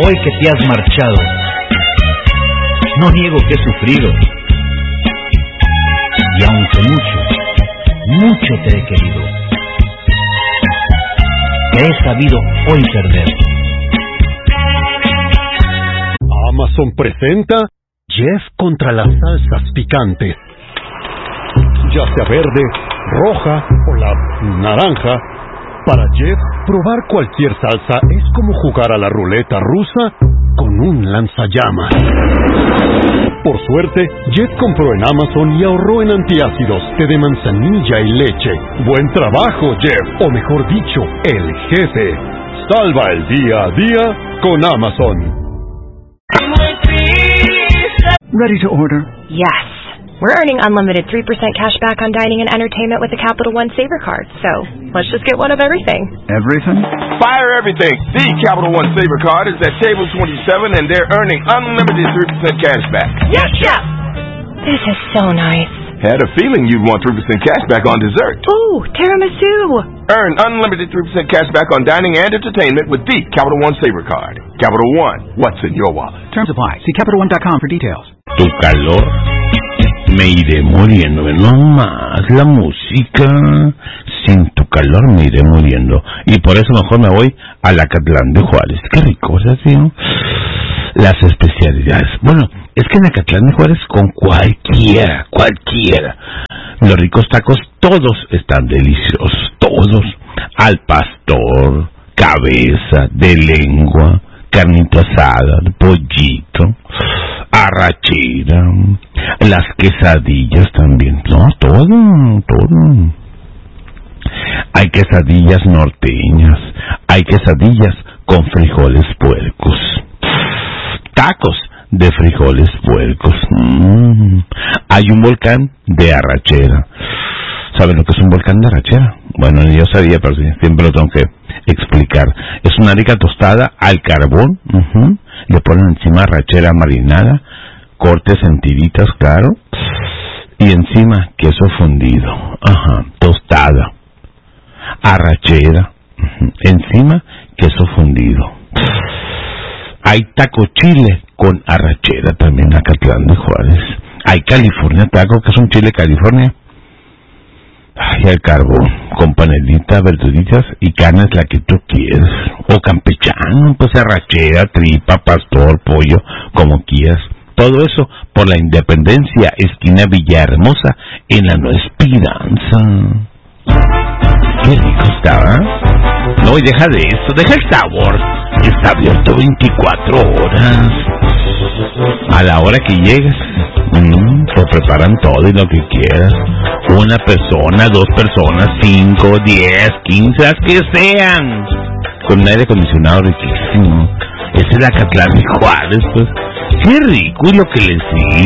hoy que te has marchado. No niego que he sufrido, y aunque mucho te he querido, te he sabido hoy perder. Amazon presenta Jeff contra las salsas picantes. Ya sea verde, roja o la naranja, para Jeff probar cualquier salsa es como jugar a la ruleta rusa con un lanzallamas. Por suerte, Jeff compró en Amazon y ahorró en antiácidos, té de manzanilla y leche. Buen trabajo, Jeff, o mejor dicho, el jefe. Salva el día a día con Amazon. Ready to order? Yes. We're earning unlimited 3% cash back on dining and entertainment with the Capital One Saver Card. So, let's just get one of everything. Everything? Fire everything. The Capital One Saver Card is at table 27 and they're earning unlimited 3% cash back. Yes, Chef! This is so nice. Had a feeling you'd want 3% cash back on dessert. Ooh, tiramisu! Earn unlimited 3% cash back on dining and entertainment with the Capital One Saver Card. Capital One, what's in your wallet? Terms apply. See CapitalOne.com for details. Tu calor, me iré muriendo. No más la música. Sin tu calor me iré muriendo. Y por eso mejor me voy a la Acatlán de Juárez. Qué rico, ¿verdad, tío? Las especialidades. Bueno, es que en Acatlán de Juárez con cualquiera. Los ricos tacos, todos están deliciosos, todos. Al pastor, cabeza, de lengua, carnita asada, pollito, arrachera, las quesadillas también. No, todo. Hay quesadillas norteñas, hay quesadillas con frijoles puercos. Tacos de frijoles puercos. Hay un volcán de arrachera. ¿Saben lo que es un volcán de arrachera? Bueno, yo sabía, pero siempre lo tengo que explicar. Es una rica tostada al carbón. Le ponen encima arrachera marinada, cortes en tiritas, claro, y encima queso fundido. Tostada, arrachera, encima queso fundido. Hay taco chile con arrachera también en Acatlán de Juárez. Hay California taco, que es un chile California. Hay al carbón, con panelita, verduritas y carne es la que tú quieres. O campechano, pues arrachera, tripa, pastor, pollo, como quieras. Todo eso por la Independencia, esquina Villahermosa, en la Nueva Esperanza. Qué rico está, ¿eh? No, y deja de eso, deja el sabor. Está abierto 24 horas. A la hora que llegues, te preparan todo y lo que quieras. Una persona, 2 personas, 5, 10, 15, las que sean. Con un aire acondicionado riquísimo. Esa es la Acatlán de Juárez, pues. Qué rico, y lo que les sigue.